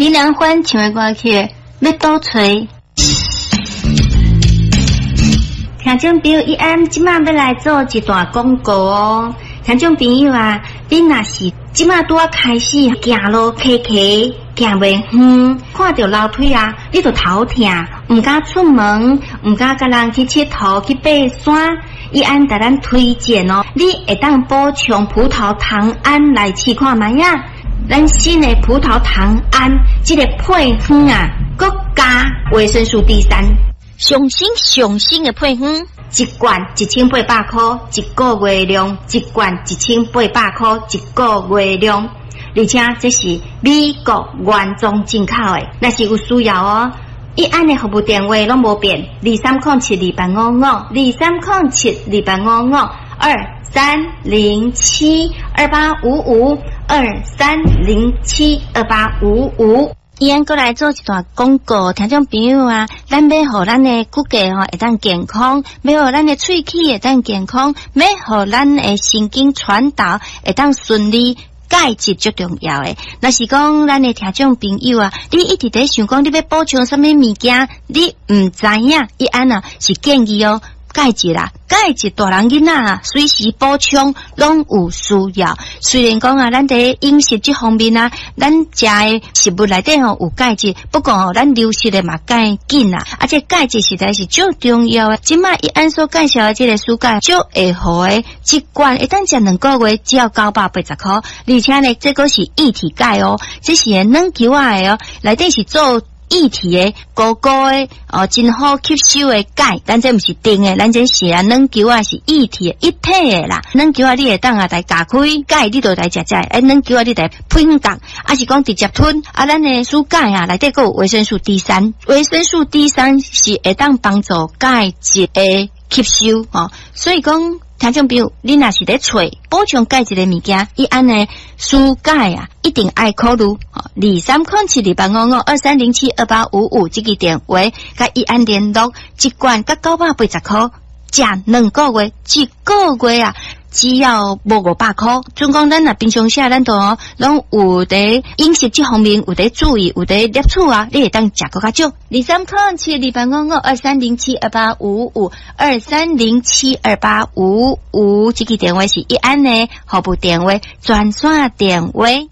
李良欢唱的歌曲要倒吹。听众朋友，即马要来做一段广告哦。听众朋友啊，你若是即马拄啊开始行路骑行袂远，看到楼梯啊，你就头痛，唔敢出门，唔敢甲人去佚佗去爬山。伊安甲咱推荐哦，你会当补充葡萄糖胺来试看卖呀。咱新的葡萄糖胺这个配方啊，佮加维生素 D3， 上新的配方。 一罐1800块，一个月量；一罐1800块，一个月量。而且这是美国原装进口的，若是有需要哦。伊安的服务电话拢无变，23072855，23072855。 伊安过来做一段广告，听众朋友啊，咱要互咱的骨骼会当健康，要互咱的喙齿会当健康，要互咱的神经传导会当顺利。钙质最重要诶，若是讲咱的听众朋友啊，你一直在想讲你要补充什么物件，你唔知影，伊安啊是建议哦。钙质啦，钙质大人囡仔啊，随时补充拢有需要。虽然讲啊，咱在饮食这方面啊，咱食的食物内底吼有钙质，不过咱流失的嘛钙紧啊，而且钙质实在是最重要的。即卖伊按所介绍的这个蔬钙，最会好的一罐，一旦食2个月只要980块，而且呢，这个是液体钙哦，这是软球仔的哦，内底是做。液体的、高高的真好吸收的钙，咱这不是定的，咱这是软球啊，是液体的、一体的啦。软球啊，你会当啊来加开钙，你就来食，软球啊，你来配方糖，啊是讲直接吞，啊咱的蔬钙啊，内底还有维生素 D3， 维生素 D3 是会当帮助钙质的吸收哦，所以讲。听众朋友，你若是咧找补充钙质的物件，伊安尼蔬钙啊，一定爱考虑2307285523072855这个电话，甲伊安联络，一罐甲980块，食2个月，一个月啊。只要无500块，总讲咱若平常时咱都拢有伫饮食这方面有伫注意，有伫摄取啊，你会当食个较少。2307285523072855这个电话是伊安的服务电话，专线电话。